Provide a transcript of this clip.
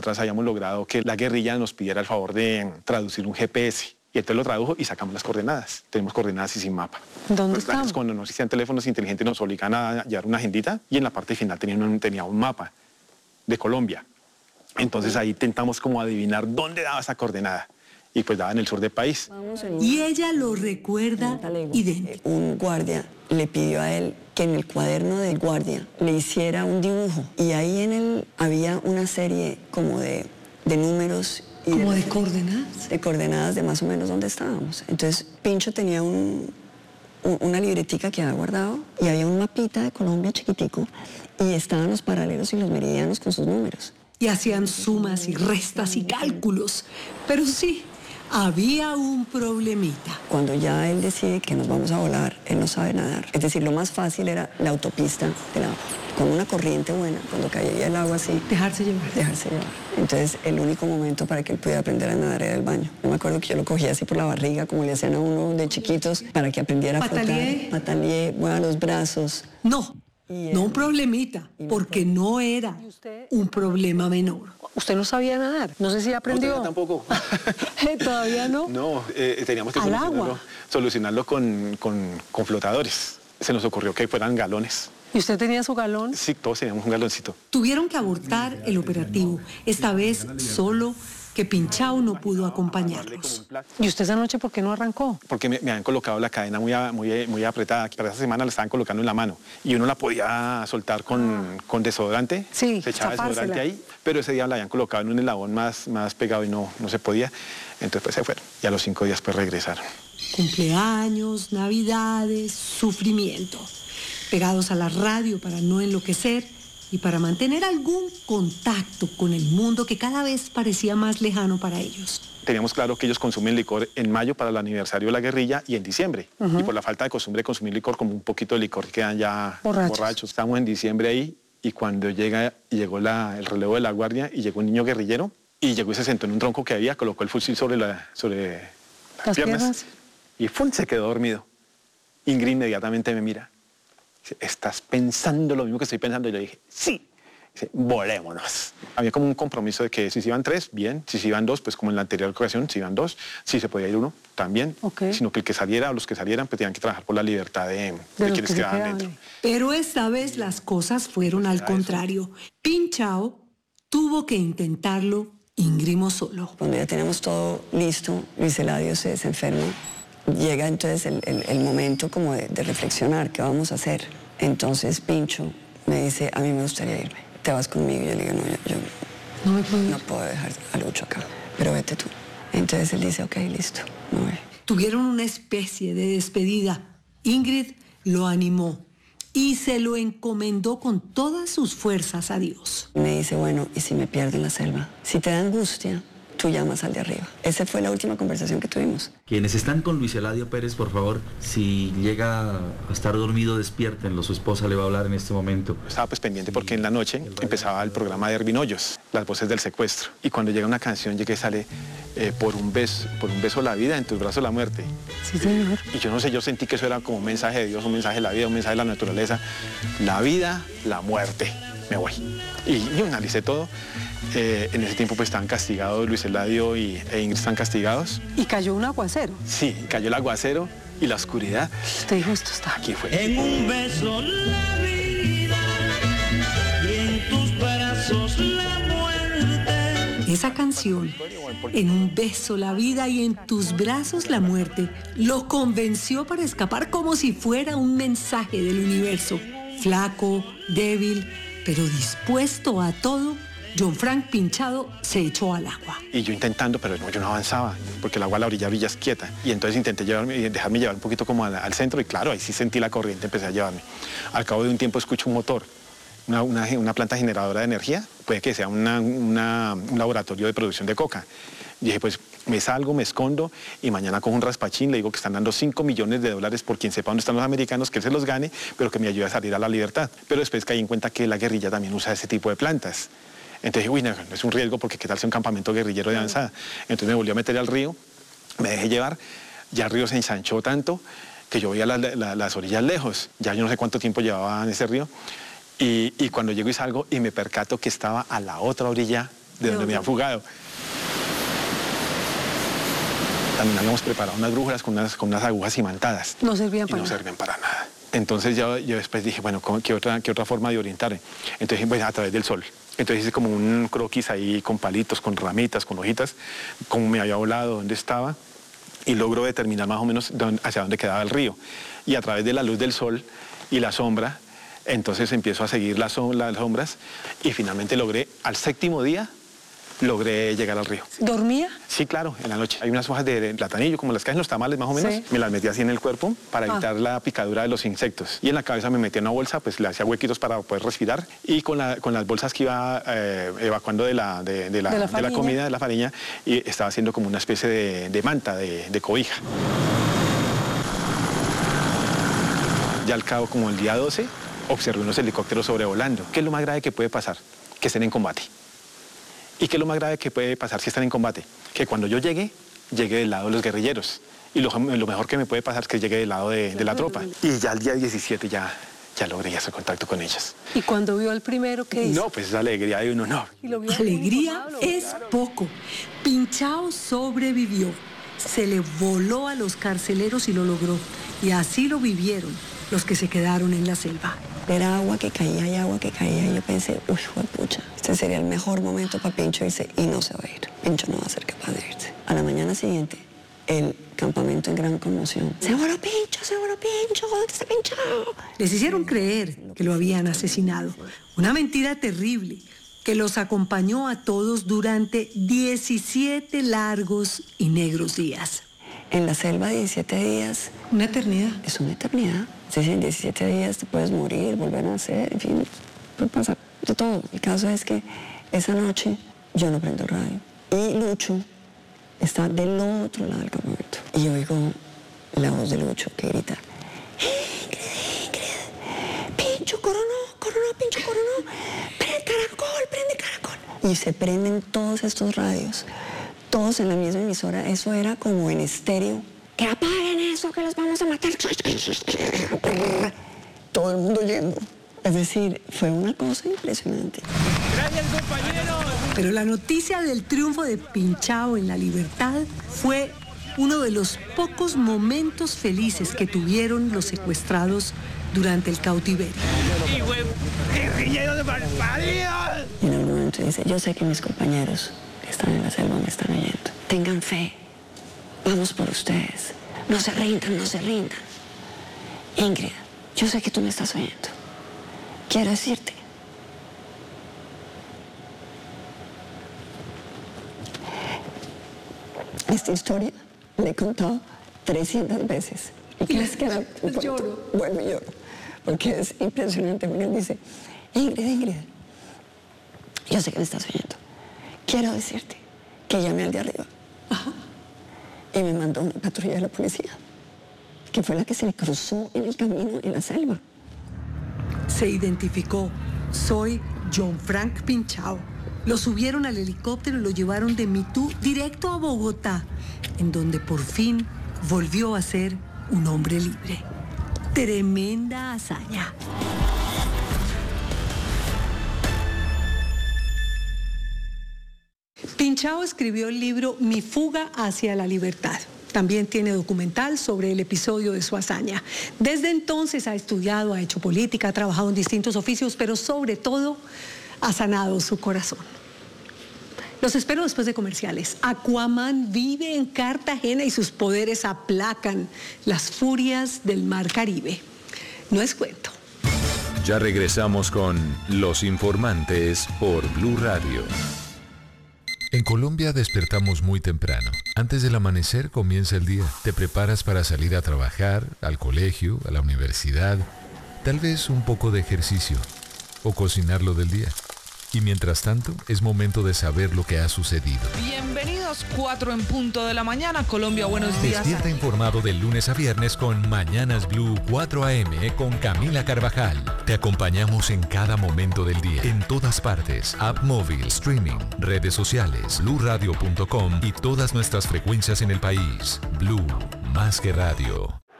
Nosotros habíamos logrado que la guerrilla nos pidiera el favor de traducir un GPS. Y entonces lo tradujo y sacamos las coordenadas. Tenemos coordenadas y sin mapa. ¿Dónde pues, estamos? Cuando no existían teléfonos inteligentes nos obligan a llevar una agendita y en la parte final tenía un mapa de Colombia. Entonces ahí intentamos como adivinar dónde daba esa coordenada. Y pues daba en el sur del país. Y ella lo recuerda idéntico. Un guardia le pidió a él que en el cuaderno del guardia le hiciera un dibujo. Y ahí en él había una serie como de números. ¿Como de coordenadas? De coordenadas de más o menos dónde estábamos. Entonces Pincho tenía una libretica que había guardado y había un mapita de Colombia chiquitico y estaban los paralelos y los meridianos con sus números. Y hacían sumas y restas y cálculos. Pero sí, había un problemita. Cuando ya él decide que nos vamos a volar, él no sabe nadar. Es decir, lo más fácil era la autopista con una corriente buena, cuando caía el agua así. Dejarse llevar. Dejarse llevar. Entonces, el único momento para que él pudiera aprender a nadar era el baño. Yo me acuerdo que yo lo cogía así por la barriga, como le hacían a uno de chiquitos, para que aprendiera a flotar. Pataleé, mueva los brazos. No, no un problemita, porque no era un problema menor. ¿Usted no sabía nadar? No sé si aprendió. No, tampoco. ¿Todavía no? No, teníamos que solucionarlo con flotadores. Se nos ocurrió que fueran galones. ¿Y usted tenía su galón? Sí, todos teníamos un galoncito. Tuvieron que abortar el operativo, esta vez solo que Pinchao no pudo acompañarlos. ¿Y usted esa noche por qué no arrancó? Porque me habían colocado la cadena muy apretada. Para esa semana la estaban colocando en la mano. Y uno la podía soltar con desodorante. Sí, se echaba desodorante ahí. Pero ese día la habían colocado en un eslabón más pegado y no se podía. Entonces pues se fueron. Y a los 5 días pues regresaron. Cumpleaños, navidades, sufrimiento. Pegados a la radio para no enloquecer y para mantener algún contacto con el mundo que cada vez parecía más lejano para ellos. Teníamos claro que ellos consumen licor en mayo para el aniversario de la guerrilla y en diciembre. Y por la falta de costumbre de consumir licor, como un poquito de licor, quedan ya borrachos. Estamos en diciembre ahí y cuando llegó el relevo de la guardia y llegó un niño guerrillero y llegó y se sentó en un tronco que había, colocó el fusil sobre las piernas y ¡fum! Se quedó dormido. Ingrid inmediatamente me mira. Dice, ¿estás pensando lo mismo que estoy pensando? Y yo dije, sí. Dice, volémonos. Había como un compromiso de que si se iban 3, bien. Si se iban 2, pues como en la anterior ocasión, si iban 2. Si se podía ir 1, también. Sino que el que saliera o los que salieran, pues tenían que trabajar por la libertad de quienes quedaban dentro. Pero esta vez las cosas fueron al contrario. Pinchao tuvo que intentarlo íngrimo solo. Cuando ya tenemos todo listo, Luis Eladio se enferma. Llega entonces el momento como de reflexionar, ¿qué vamos a hacer? Entonces Pincho me dice, a mí me gustaría irme, ¿te vas conmigo? Y yo le digo, no, no puedo dejar a Lucho acá, pero vete tú. Entonces él dice, ok, listo, me voy. Tuvieron una especie de despedida. Ingrid lo animó y se lo encomendó con todas sus fuerzas a Dios. Me dice, bueno, ¿y si me pierdo en la selva? Si te da angustia, tú llamas al de arriba. Esa fue la última conversación que tuvimos. Quienes están con Luis Eladio Pérez, por favor, si llega a estar dormido, despiértenlo. Su esposa le va a hablar en este momento. Estaba pues pendiente porque en la noche empezaba el programa de Ervin Hoyos, Las Voces del Secuestro. Y cuando llega una canción, llega y sale por un beso la vida, en tus brazos la muerte. Sí, señor. Y yo no sé, yo sentí que eso era como un mensaje de Dios, un mensaje de la vida, un mensaje de la naturaleza. La vida, la muerte. Me voy. Y yo analicé todo. En ese tiempo pues estaban castigados Luis Eladio e Ingrid están castigados. ¿Y cayó un aguacero? Sí, cayó el aguacero y la oscuridad. Usted dijo, esto está aquí. Fue. En un beso la vida y en tus brazos la muerte. Esa canción, En un beso la vida y en tus brazos la muerte, lo convenció para escapar como si fuera un mensaje del universo. Flaco, débil, pero dispuesto a todo, John Frank Pinchado se echó al agua. Y yo intentando, pero no, yo no avanzaba, porque el agua a la orilla es quieta. Y entonces intenté dejarme llevar un poquito como al centro, y claro, ahí sí sentí la corriente, empecé a llevarme. Al cabo de un tiempo escucho un motor, una planta generadora de energía, puede que sea un laboratorio de producción de coca. Y dije, pues me salgo, me escondo y mañana cojo un raspachín, le digo que están dando $5 millones por quien sepa dónde están los americanos, que él se los gane, pero que me ayude a salir a la libertad. Pero después caí en cuenta que la guerrilla también usa ese tipo de plantas. Entonces, uy, no, es un riesgo porque qué tal sea un campamento guerrillero de avanzada. Entonces me volví a meter al río, me dejé llevar, ya el río se ensanchó tanto que yo veía las orillas lejos, ya yo no sé cuánto tiempo llevaba en ese río, y cuando llego y salgo y me percato que estaba a la otra orilla de donde me había fugado. También habíamos preparado unas brújulas con unas agujas imantadas. No servían para no nada. servían para nada. Entonces yo después dije, bueno, ¿qué otra forma de orientarme? Entonces, pues a través del sol. Entonces hice como un croquis ahí con palitos, con ramitas, con hojitas, cómo me había volado, dónde estaba, y logro determinar más o menos hacia dónde quedaba el río. Y a través de la luz del sol y la sombra, entonces empiezo a seguir las sombras y finalmente logré, al 7º día, logré llegar al río. ¿Dormía? Sí, claro, en la noche. Hay unas hojas de platanillo, como las que hacen los tamales más o menos. Sí. Me las metí así en el cuerpo para evitar la picadura de los insectos. Y en la cabeza me metí en una bolsa, pues le hacía huequitos para poder respirar. Y con las bolsas que iba evacuando de la comida, de la fariña, y estaba haciendo como una especie de manta, de cobija. Ya al cabo, como el día 12, observé unos helicópteros sobrevolando. ¿Qué es lo más grave que puede pasar? Que estén en combate. ¿Y qué es lo más grave que puede pasar si están en combate? Que cuando yo llegue del lado de los guerrilleros. Y lo mejor que me puede pasar es que llegue del lado de la tropa. Y ya el día 17 ya logré hacer contacto con ellos. ¿Y cuando vio al primero, qué hizo? No, pues esa alegría de uno, no. Alegría es poco. Pinchao sobrevivió. Se le voló a los carceleros y lo logró. Y así lo vivieron los que se quedaron en la selva. Era agua que caía y agua que caía. Y yo pensé, uy, pucha, este sería el mejor momento para Pincho irse y no se va a ir. Pincho no va a ser capaz de irse. A la mañana siguiente, el campamento en gran conmoción. ¡Se voló Pincho! ¿Dónde está Pincho? Les hicieron creer que lo habían asesinado. Una mentira terrible que los acompañó a todos durante 17 largos y negros días. En la selva 17 días Una eternidad. es una eternidad. Es decir, en 17 días te puedes morir, volver a nacer, en fin, puede pasar de todo. El caso es que esa noche yo no prendo el radio. Y Lucho está del otro lado del campamento. Y yo oigo la voz de Lucho que grita, Ingrid, Pincho coronó, Pincho coronó, prende caracol. Y se prenden todos estos radios, todos en la misma emisora. Eso era como en estéreo. Que apaguen eso, que los vamos a matar. Todo el mundo yendo. Es decir, fue una cosa impresionante. Gracias, compañeros. Pero la noticia del triunfo de Pinchao en la libertad fue uno de los pocos momentos felices que tuvieron los secuestrados durante el cautiverio. ¡Guerrilleros de malparidos! Y en algún momento dice, yo sé que mis compañeros que están en la selva me están oyendo. Tengan fe. Vamos por ustedes. No se rindan, no se rindan. Ingrid, yo sé que tú me estás oyendo. Quiero decirte. Esta historia la he contado 300 veces. ¿Y crees que la lloro? Bueno, lloro. Porque es impresionante. Porque él dice, Ingrid, yo sé que me estás oyendo. Quiero decirte que llamé al de arriba. Ajá. Y me mandó una patrulla de la policía, que fue la que se le cruzó en el camino en la selva. Se identificó. Soy John Frank Pinchao. Lo subieron al helicóptero y lo llevaron de Mitú directo a Bogotá, en donde por fin volvió a ser un hombre libre. Tremenda hazaña. Pinchao escribió el libro Mi fuga hacia la libertad. También tiene documental sobre el episodio de su hazaña. Desde entonces ha estudiado, ha hecho política, ha trabajado en distintos oficios, pero sobre todo ha sanado su corazón. Los espero después de comerciales. Aquaman vive en Cartagena y sus poderes aplacan las furias del Mar Caribe. No es cuento. Ya regresamos con Los Informantes por Blue Radio. En Colombia despertamos muy temprano. Antes del amanecer comienza el día. Te preparas para salir a trabajar, al colegio, a la universidad, tal vez un poco de ejercicio o cocinar lo del día. Y mientras tanto, es momento de saber lo que ha sucedido. Bienvenidos, 4 en punto de la mañana. Colombia, buenos días. Despierta informado de lunes a viernes con Mañanas Blue 4 AM con Camila Carvajal. Te acompañamos en cada momento del día, en todas partes. App móvil, streaming, redes sociales, bluradio.com y todas nuestras frecuencias en el país. Blue, más que radio.